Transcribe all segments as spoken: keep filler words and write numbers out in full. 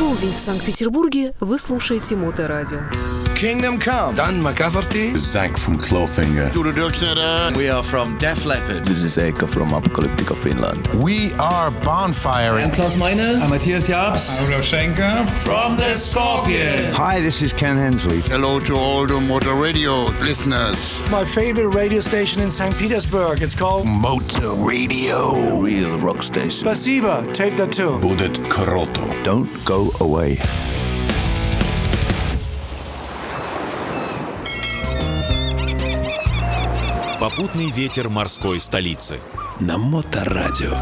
полдень в Санкт-Петербурге. Вы слушаете Моторадио. Kingdom Come. Dan McCafferty. Zack from Clawfinger. We are from Def Leppard. This is Eka from Apocalyptica, Finland. We are Bonfire. I'm Klaus Meine. I'm Matthias Jabs. I'm Schenker. From the Scorpions. Hi, this is Ken Hensley. Hello to all the Motor Radio listeners. My favorite radio station in Saint Petersburg. It's called Motor Radio. The real rock station. Spasiba. Tape that too. Будет круто. Don't go away. Попутный ветер морской столицы. На Моторадио.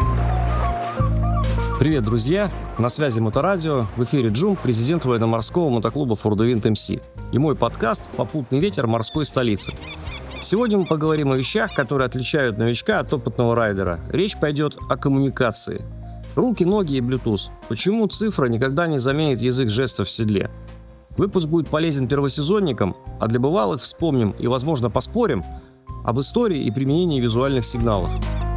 Привет, друзья! На связи Моторадио. В эфире Джум, президент военно-морского мотоклуба Фордвинд эм си. И мой подкаст «Попутный ветер морской столицы». Сегодня мы поговорим о вещах, которые отличают новичка от опытного райдера. Речь пойдет о коммуникации. Руки, ноги и Bluetooth. Почему цифра никогда не заменит язык жестов в седле? Выпуск будет полезен первосезонникам, а для бывалых вспомним и, возможно, поспорим об истории и применении визуальных сигналов.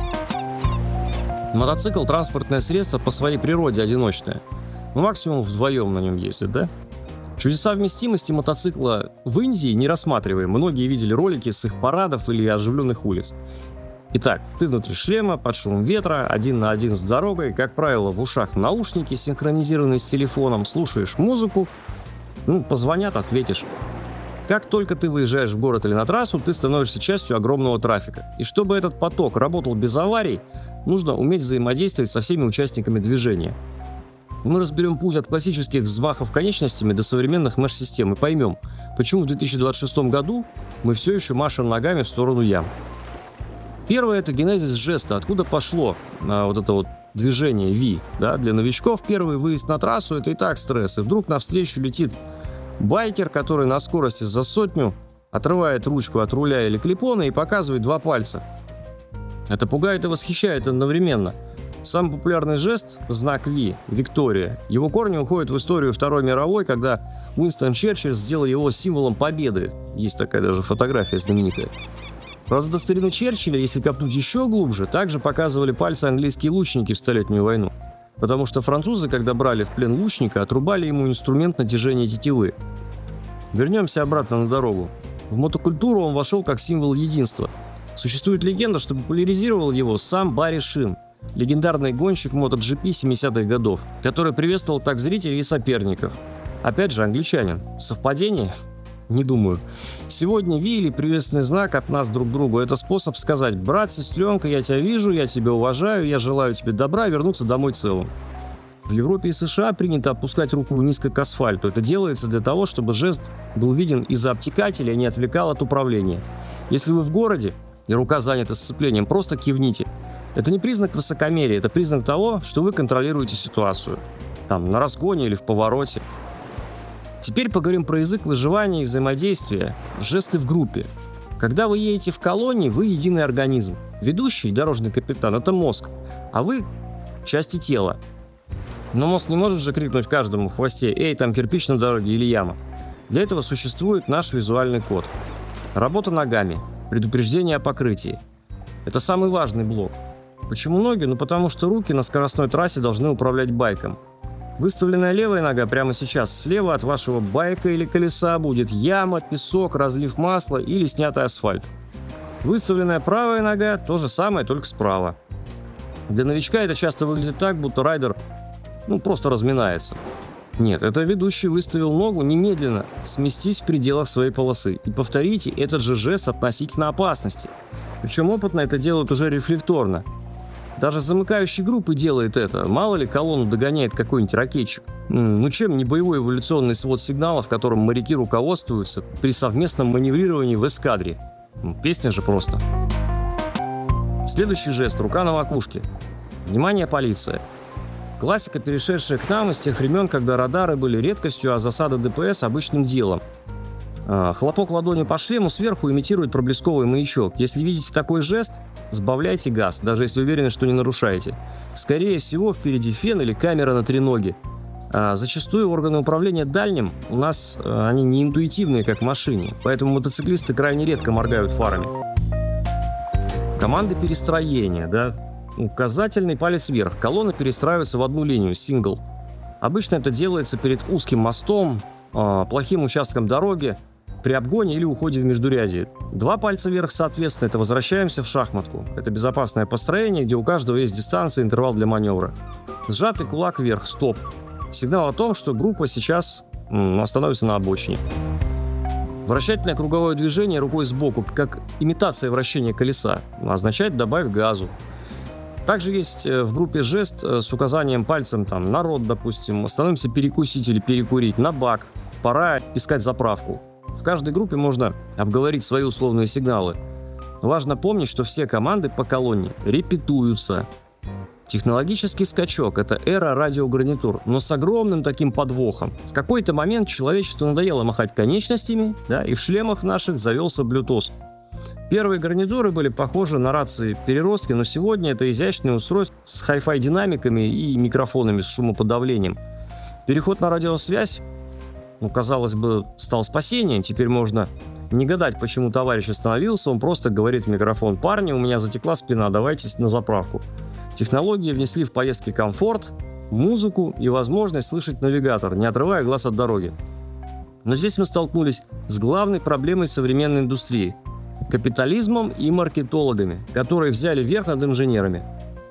Мотоцикл – транспортное средство по своей природе одиночное. Ну, максимум вдвоем на нем ездит, да? Чудеса вместимости мотоцикла в Индии не рассматриваем. Многие видели ролики с их парадов или оживленных улиц. Итак, ты внутри шлема, под шумом ветра, один на один с дорогой, как правило, в ушах наушники, синхронизированные с телефоном, слушаешь музыку, ну, позвонят, ответишь. Как только ты выезжаешь в город или на трассу, ты становишься частью огромного трафика. И чтобы этот поток работал без аварий, нужно уметь взаимодействовать со всеми участниками движения. Мы разберем путь от классических взмахов конечностями до современных меш-систем и поймем, почему в две тысячи двадцать шестом году мы все еще машем ногами в сторону ям. Первое – это генезис жеста, откуда пошло а, вот это вот движение V. Да? Для новичков первый выезд на трассу – это и так стресс, и вдруг навстречу летит байкер, который на скорости за сотню отрывает ручку от руля или клипона и показывает два пальца. Это пугает и восхищает одновременно. Самый популярный жест – знак V, Виктория. Его корни уходят в историю Второй мировой, когда Уинстон Черчилль сделал его символом победы. Есть такая даже фотография знаменитая. Правда, до старины Черчилля, если копнуть еще глубже, также показывали пальцы английские лучники в Столетнюю войну. Потому что французы, когда брали в плен лучника, отрубали ему инструмент натяжения тетивы. Вернемся обратно на дорогу. В мотокультуру он вошел как символ единства. Существует легенда, что популяризировал его сам Барри Шин, легендарный гонщик MotoGP семидесятых годов, который приветствовал так зрителей и соперников. Опять же, англичанин. Совпадение? Не думаю. Сегодня Ви или приветственный знак от нас друг другу – это способ сказать: брат, сестренка, я тебя вижу, я тебя уважаю, я желаю тебе добра, вернуться домой целым. В Европе и США принято опускать руку низко к асфальту. Это делается для того, чтобы жест был виден из-за обтекателя и не отвлекал от управления. Если вы в городе и рука занята сцеплением, просто кивните. Это не признак высокомерия, это признак того, что вы контролируете ситуацию. Там, на разгоне или в повороте. Теперь поговорим про язык выживания и взаимодействия, жесты в группе. Когда вы едете в колонии, вы единый организм. Ведущий, дорожный капитан – это мозг, а вы – части тела. Но мозг не может же крикнуть каждому в хвосте: «Эй, там кирпич на дороге» или «Яма». Для этого существует наш визуальный код. Работа ногами, предупреждение о покрытии. Это самый важный блок. Почему ноги? Ну потому что руки на скоростной трассе должны управлять байком. Выставленная левая нога прямо сейчас слева от вашего байка или колеса будет яма, песок, разлив масла или снятый асфальт. Выставленная правая нога – то же самое, только справа. Для новичка это часто выглядит так, будто райдер ну, просто разминается. Нет, это ведущий выставил ногу немедленно, сместись в пределах своей полосы и повторите этот же жест относительно опасности. Причем опытно это делают уже рефлекторно. Даже замыкающий группы делает это. Мало ли колонну догоняет какой-нибудь ракетчик. Ну чем не боевой эволюционный свод сигналов, которым моряки руководствуются при совместном маневрировании в эскадре. Песня же просто. Следующий жест – рука на макушке. Внимание, полиция. Классика, перешедшая к нам из тех времен, когда радары были редкостью, а засада ДПС – обычным делом. Хлопок ладони по шлему сверху имитирует проблесковый маячок. Если видите такой жест, сбавляйте газ, даже если уверены, что не нарушаете. Скорее всего, впереди фен или камера на треноге. А зачастую органы управления дальним у нас они не интуитивные, как в машине, поэтому мотоциклисты крайне редко моргают фарами. Команды перестроения, да. Указательный палец вверх. Колонна перестраивается в одну линию, сингл. Обычно это делается перед узким мостом, э, плохим участком дороги, при обгоне или уходе в междурядье. Два пальца вверх, соответственно, это возвращаемся в шахматку. Это безопасное построение, где у каждого есть дистанция и интервал для маневра. Сжатый кулак вверх, стоп. Сигнал о том, что группа сейчас м, остановится на обочине. Вращательное круговое движение рукой сбоку, как имитация вращения колеса, означает «добавь газу». Также есть в группе жест с указанием пальцем там, на рот, допустим, остановимся перекусить или перекурить, на бак, пора искать заправку. В каждой группе можно обговорить свои условные сигналы. Важно помнить, что все команды по колонне репетуются. Технологический скачок – это эра радиогарнитур, но с огромным таким подвохом. В какой-то момент человечеству надоело махать конечностями, да, и в шлемах наших завелся Bluetooth. Первые гарнитуры были похожи на рации-переростки, но сегодня это изящные устройства с хай-фай динамиками и микрофонами с шумоподавлением. Переход на радиосвязь, ну, казалось бы, стал спасением. Теперь можно не гадать, почему товарищ остановился, он просто говорит в микрофон: «Парни, у меня затекла спина, давайте на заправку». Технологии внесли в поездки комфорт, музыку и возможность слышать навигатор, не отрывая глаз от дороги. Но здесь мы столкнулись с главной проблемой современной индустрии – капитализмом и маркетологами, которые взяли верх над инженерами.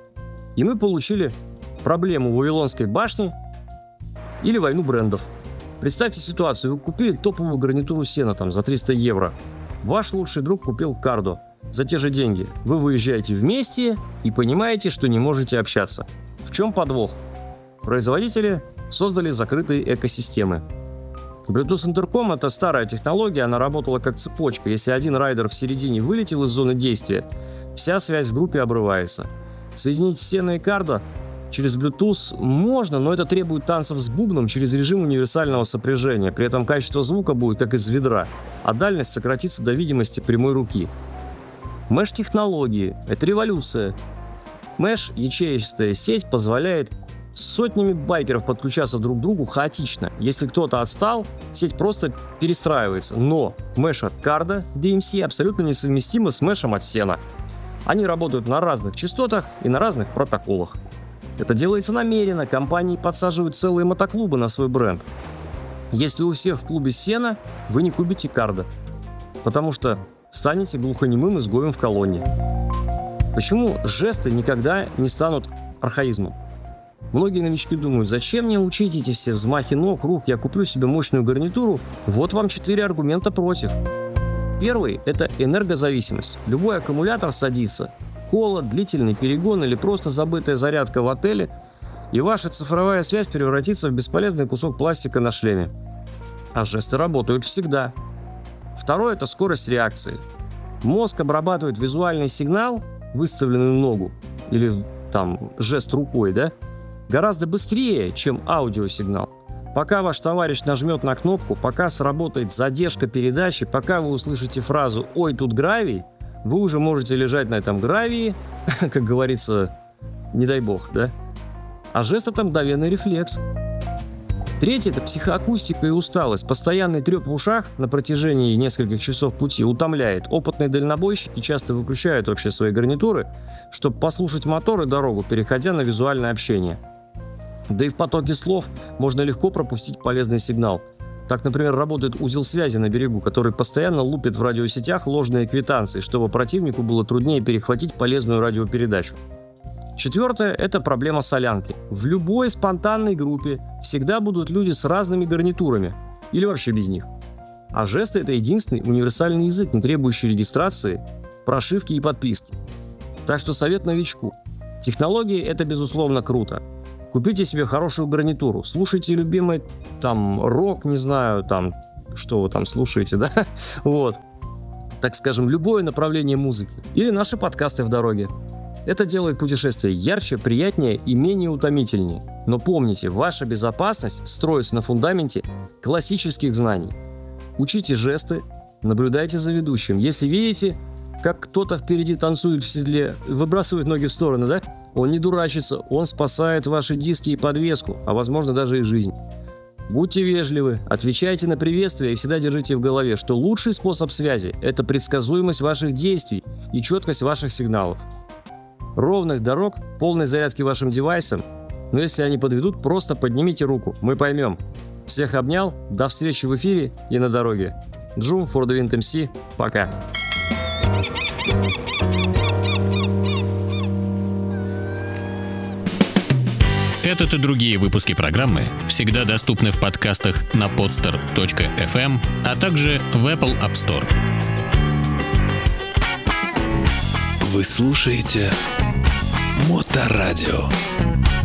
И мы получили проблему Вавилонской башни или войну брендов. Представьте ситуацию, вы купили топовую гарнитуру Sena там, за триста евро. Ваш лучший друг купил Cardo за те же деньги. Вы выезжаете вместе и понимаете, что не можете общаться. В чем подвох? Производители создали закрытые экосистемы. Bluetooth интерком – это старая технология, она работала как цепочка. Если один райдер в середине вылетел из зоны действия, вся связь в группе обрывается. Соединить Sena и Cardo через Bluetooth можно, но это требует танцев с бубном через режим универсального сопряжения. При этом качество звука будет как из ведра, а дальность сократится до видимости прямой руки. Меш-технологии – это революция. Меш, ячеистая сеть, позволяет сотнями байкеров подключаться друг к другу хаотично. Если кто-то отстал, сеть просто перестраивается. Но меш от Cardo ди эм си абсолютно несовместимо с мешем от Sena. Они работают на разных частотах и на разных протоколах. Это делается намеренно, компании подсаживают целые мотоклубы на свой бренд. Если у всех в клубе Sena, вы не купите Cardo, потому что станете глухонемым изгоем в колонне. Почему жесты никогда не станут архаизмом? Многие новички думают: зачем мне учить эти все взмахи ног, рук, я куплю себе мощную гарнитуру. Вот вам четыре аргумента против. Первый – это энергозависимость. Любой аккумулятор садится, холод, длительный перегон или просто забытая зарядка в отеле, и ваша цифровая связь превратится в бесполезный кусок пластика на шлеме. А жесты работают всегда. Второе – это скорость реакции. Мозг обрабатывает визуальный сигнал, выставленную ногу, или там жест рукой, да, гораздо быстрее, чем аудиосигнал. Пока ваш товарищ нажмет на кнопку, пока сработает задержка передачи, пока вы услышите фразу «Ой, тут гравий», вы уже можете лежать на этом гравии, как говорится, не дай бог, да? А жест – это мгновенный рефлекс. Третье – это психоакустика и усталость. Постоянный треп в ушах на протяжении нескольких часов пути утомляет. Опытные дальнобойщики часто выключают вообще свои гарнитуры, чтобы послушать мотор и дорогу, переходя на визуальное общение. Да и в потоке слов можно легко пропустить полезный сигнал. Так, например, работает узел связи на берегу, который постоянно лупит в радиосетях ложные квитанции, чтобы противнику было труднее перехватить полезную радиопередачу. Четвертое – это проблема солянки. В любой спонтанной группе всегда будут люди с разными гарнитурами, или вообще без них. А жесты – это единственный универсальный язык, не требующий регистрации, прошивки и подписки. Так что совет новичку. Технологии – это безусловно круто. Купите себе хорошую гарнитуру, слушайте любимый там рок, не знаю, там, что вы там слушаете, да? Вот. Так скажем, любое направление музыки. Или наши подкасты в дороге. Это делает путешествие ярче, приятнее и менее утомительнее. Но помните, ваша безопасность строится на фундаменте классических знаний. Учите жесты, наблюдайте за ведущим. Если видите, как кто-то впереди танцует в седле, выбрасывает ноги в стороны, да? Он не дурачится, он спасает ваши диски и подвеску, а возможно даже и жизнь. Будьте вежливы, отвечайте на приветствия и всегда держите в голове, что лучший способ связи – это предсказуемость ваших действий и четкость ваших сигналов. Ровных дорог, полной зарядки вашим девайсам Но если они подведут, просто поднимите руку, мы поймем. Всех обнял, до встречи в эфире и на дороге. Джум, For the Wind эм си, пока. Этот и другие выпуски программы всегда доступны в подкастах на podster точка эф эм, а также в Apple App Store. Вы слушаете Моторадио.